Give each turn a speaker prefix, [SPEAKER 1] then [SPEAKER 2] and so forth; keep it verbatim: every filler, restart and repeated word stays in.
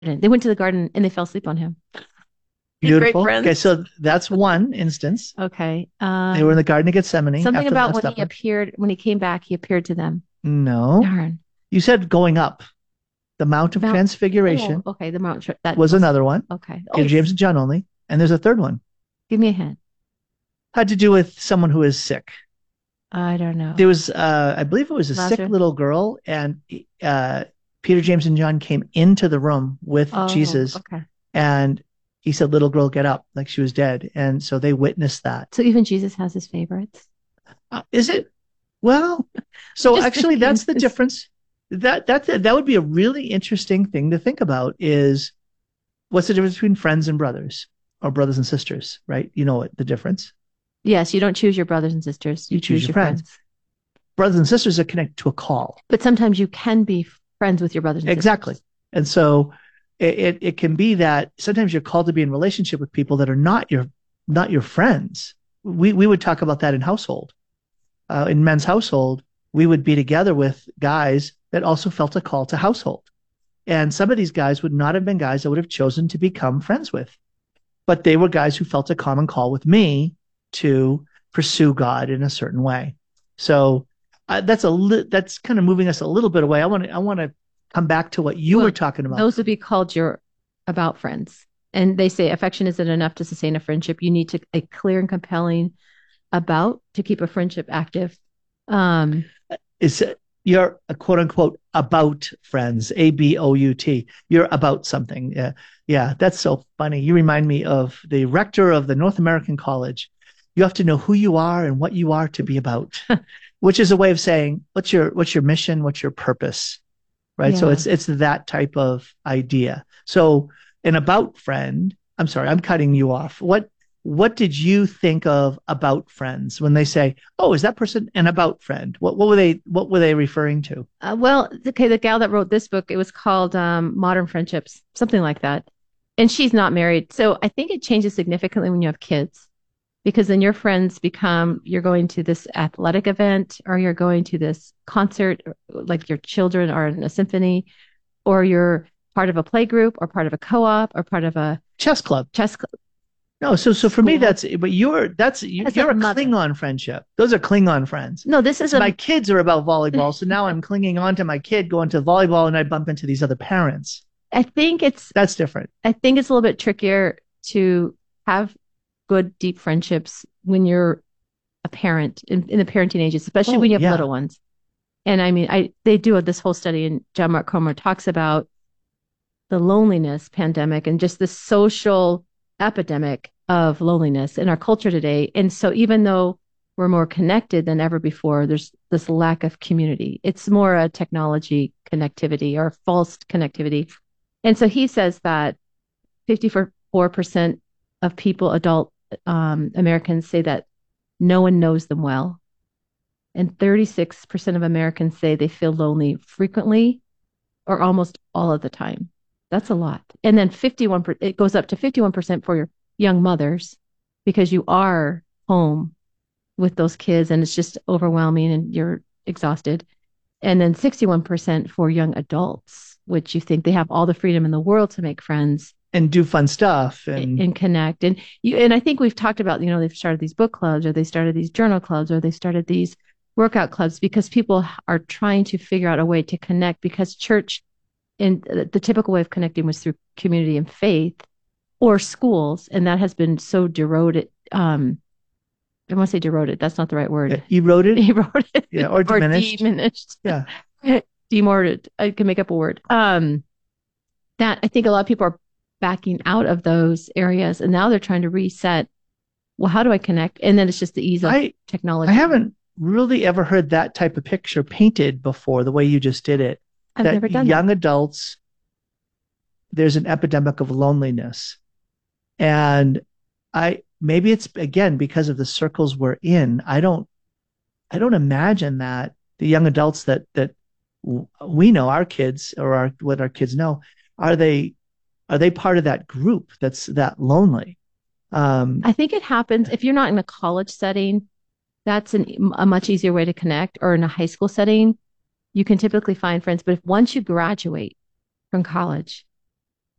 [SPEAKER 1] They went to the garden and they fell asleep on him. He's great
[SPEAKER 2] Beautiful.
[SPEAKER 1] friends.
[SPEAKER 2] Okay, so that's one instance.
[SPEAKER 1] Okay.
[SPEAKER 2] They were in
[SPEAKER 1] Um,
[SPEAKER 2] the Garden of Gethsemane
[SPEAKER 1] something
[SPEAKER 2] after the
[SPEAKER 1] about
[SPEAKER 2] Last
[SPEAKER 1] when he
[SPEAKER 2] Supper.
[SPEAKER 1] appeared, when he came back, he appeared to them.
[SPEAKER 2] No.
[SPEAKER 1] Darn.
[SPEAKER 2] You said going up. The Mount of
[SPEAKER 1] Mount. Oh,
[SPEAKER 2] Transfiguration
[SPEAKER 1] okay. The Mount. Tra- That
[SPEAKER 2] was
[SPEAKER 1] was
[SPEAKER 2] another one.
[SPEAKER 1] okay. Oh,
[SPEAKER 2] Peter, James, and John only. And there's a third one.
[SPEAKER 1] give me a hint.
[SPEAKER 2] Had to do with someone who is sick.
[SPEAKER 1] I don't know.
[SPEAKER 2] There was, uh, I believe it was a sick
[SPEAKER 1] Lazarus.
[SPEAKER 2] little girl, and uh, Peter, James, and John came into the room with
[SPEAKER 1] Oh,
[SPEAKER 2] Jesus,
[SPEAKER 1] okay.
[SPEAKER 2] and he said, "Little girl, get up," like she was dead, and so they witnessed that.
[SPEAKER 1] So even Jesus has his favorites.
[SPEAKER 2] Uh, is it? Well,
[SPEAKER 1] I'm
[SPEAKER 2] so
[SPEAKER 1] just
[SPEAKER 2] actually,
[SPEAKER 1] thinking.
[SPEAKER 2] that's the difference. That that that would be a really interesting thing to think about. Is what's the difference between friends and brothers, or brothers and sisters? Right? You know what the difference?
[SPEAKER 1] Yes, you don't choose your brothers and sisters.
[SPEAKER 2] You
[SPEAKER 1] You
[SPEAKER 2] choose
[SPEAKER 1] choose
[SPEAKER 2] your
[SPEAKER 1] your
[SPEAKER 2] friends.
[SPEAKER 1] friends.
[SPEAKER 2] Brothers and sisters are connected to a call.
[SPEAKER 1] But sometimes you can be friends with your brothers and
[SPEAKER 2] Exactly.
[SPEAKER 1] sisters.
[SPEAKER 2] And so it, it, it can be that sometimes you're called to be in relationship with people that are not your not your friends. We we would talk about that in household. Uh, in men's household, we would be together with guys that also felt a call to household. And some of these guys would not have been guys I would have chosen to become friends with, but they were guys who felt a common call with me to pursue God in a certain way. So uh, that's a li- that's kind of moving us a little bit away. I want to I want to come back to what you were
[SPEAKER 1] Well,
[SPEAKER 2] talking about.
[SPEAKER 1] those would be called your about friends. And they say affection isn't enough to sustain a friendship. You need to a clear and compelling about to keep a friendship active. Um,
[SPEAKER 2] Is you're a quote unquote about friends, A B O U T. You're about something. Yeah, yeah, that's so funny. You remind me of the rector of the North American College. You have to know who you are and what you are to be about, which is a way of saying what's your what's your mission, what's your purpose, right? So
[SPEAKER 1] yeah.
[SPEAKER 2] it's it's that type of idea. So an about friend, I'm sorry, I'm cutting you off. What what did you think of about friends when they say, "Oh, is that person an about friend?" What what were they what were they referring to?
[SPEAKER 1] Uh, well, okay, the gal that wrote this book, it was called um, Modern Friendships, something like that. And she's not married. So I think it changes significantly when you have kids because then your friends become, you're going to this athletic event or you're going to this concert, like your children are in a symphony, or you're part of a play group or part of a co-op or part of a
[SPEAKER 2] Chess club.
[SPEAKER 1] chess cl-
[SPEAKER 2] No, so so for me
[SPEAKER 1] school.
[SPEAKER 2] that's but you're that's you,
[SPEAKER 1] As a
[SPEAKER 2] you're a
[SPEAKER 1] mother.
[SPEAKER 2] Klingon friendship. Those are Klingon friends.
[SPEAKER 1] No, this is
[SPEAKER 2] So my
[SPEAKER 1] a,
[SPEAKER 2] kids are about volleyball, so now I'm clinging on to my kid going to volleyball, and I bump into these other parents.
[SPEAKER 1] I think it's,
[SPEAKER 2] That's different.
[SPEAKER 1] I think it's a little bit trickier to have good, deep friendships when you're a parent in, in the parenting ages, especially
[SPEAKER 2] Oh
[SPEAKER 1] when you have
[SPEAKER 2] yeah,
[SPEAKER 1] little ones. And I mean, I they do this whole study, and John Mark Comer talks about the loneliness pandemic and just the social epidemic of loneliness in our culture today. And so, even though we're more connected than ever before, there's this lack of community. It's more a technology connectivity or false connectivity. And so he says that fifty-four percent of people, adult um, Americans, say that no one knows them well. And thirty-six percent of Americans say they feel lonely frequently or almost all of the time. That's a lot. And then fifty-one, it goes up to fifty-one percent for your young mothers because you are home with those kids and it's just overwhelming and you're exhausted. And then sixty-one percent for young adults, which you think they have all the freedom in the world to make friends
[SPEAKER 2] and do fun stuff and
[SPEAKER 1] and connect. And you, and I think we've talked about, you know, they've started these book clubs or they started these journal clubs or they started these workout clubs because people are trying to figure out a way to connect because church in the typical way of connecting was through community and faith or schools. And that has been so deroded. Um, I want to say deroded. That's not the right word.
[SPEAKER 2] eroded,
[SPEAKER 1] Eroded
[SPEAKER 2] yeah, or
[SPEAKER 1] or
[SPEAKER 2] diminished.
[SPEAKER 1] diminished.
[SPEAKER 2] Yeah,
[SPEAKER 1] Demorted. I can make up a word. Um, that I think a lot of people are backing out of those areas and now they're trying to reset. Well, how do I connect? And then it's just the ease of
[SPEAKER 2] I
[SPEAKER 1] technology.
[SPEAKER 2] I haven't really ever heard that type of picture painted before the way you just did it.
[SPEAKER 1] I've
[SPEAKER 2] That
[SPEAKER 1] never done
[SPEAKER 2] young
[SPEAKER 1] that.
[SPEAKER 2] adults, there's an epidemic of loneliness. And I maybe it's again because of the circles we're in. I don't I don't imagine that the young adults that that we know, our kids or our what our kids know, are they are they part of that group that's that lonely? Um,
[SPEAKER 1] I think it happens if you're not in a college setting, that's an, a much easier way to connect, or in a high school setting, you can typically find friends. But if once you graduate from college,